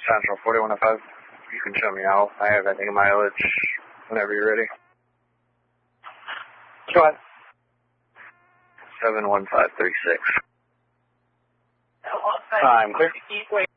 Central 4105. You can show me out. I have anything in mileage whenever you're ready. Go ahead. 71536. Time clear.